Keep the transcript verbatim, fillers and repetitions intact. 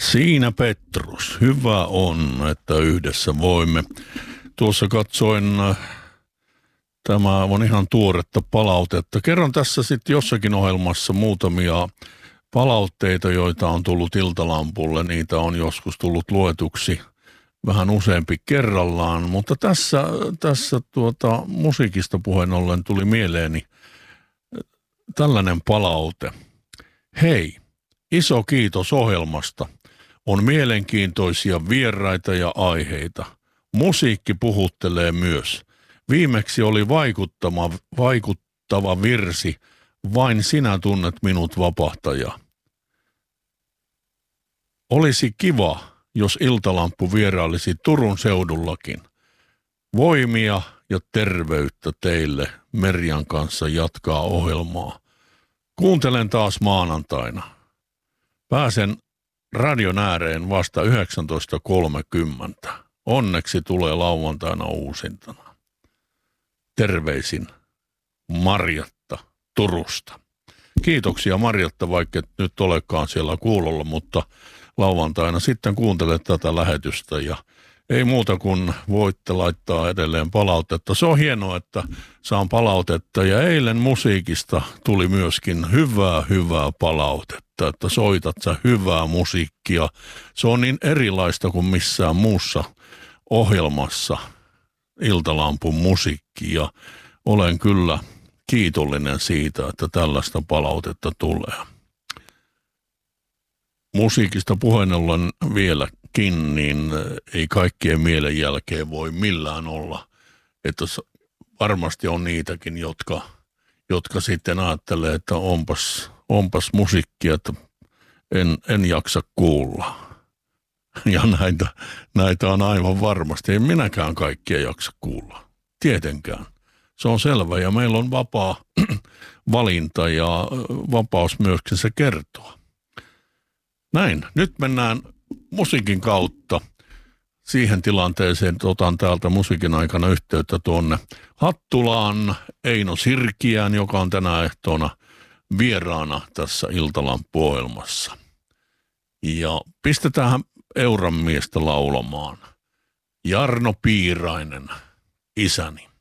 Siinä Petrus, hyvä on, että yhdessä voimme. Tuossa katsoin, äh, tämä on ihan tuoretta palautetta. Kerron tässä sitten jossakin ohjelmassa muutamia palautteita, joita on tullut Iltalampulle. Niitä on joskus tullut luetuksi vähän useampi kerrallaan, mutta tässä, tässä tuota, musiikista puheen ollen tuli mieleeni tällainen palaute. Hei, iso kiitos ohjelmasta. On mielenkiintoisia vieraita ja aiheita. Musiikki puhuttelee myös. Viimeksi oli vaikuttava, vaikuttava virsi Vain sinä tunnet minut vapahtaja. Olisi kiva, jos Iltalamppu vierailisi Turun seudullakin. Voimia ja terveyttä teille Merjan kanssa jatkaa ohjelmaa. Kuuntelen taas maanantaina. Pääsen radion ääreen vasta yhdeksäntoista kolmekymmentä. Onneksi tulee lauantaina uusintana. Terveisin Marjatta Turusta. Kiitoksia Marjatta, vaikka et nyt olekaan siellä kuulolla, mutta lauantaina sitten kuuntelet tätä lähetystä ja ei muuta kuin voitte laittaa edelleen palautetta. Se on hienoa, että saan palautetta ja eilen musiikista tuli myöskin hyvää, hyvää palautetta, että soitat sä hyvää musiikkia. Se on niin erilaista kuin missään muussa ohjelmassa Iltalampun musiikki ja olen kyllä kiitollinen siitä, että tällaista palautetta tulee. Musiikista puheen ollen vieläkin, niin ei kaikkien mielen jälkeen voi millään olla. Että varmasti on niitäkin, jotka, jotka sitten ajattelee, että onpas, onpas musiikkia, että en, en jaksa kuulla. Ja näitä, näitä on aivan varmasti. En minäkään kaikkia jaksa kuulla. Tietenkään. Se on selvä ja meillä on vapaa valinta ja vapaus myöskin se kertoa. Näin, nyt mennään musiikin kautta siihen tilanteeseen, että otan täältä musiikin aikana yhteyttä tuonne Hattulaan Eino Sirkiään, joka on tänä ehtoona vieraana tässä Iltalampu-ohjelmassa. Ja pistetään Euran miestä laulamaan. Jarno Piirainen, isäni.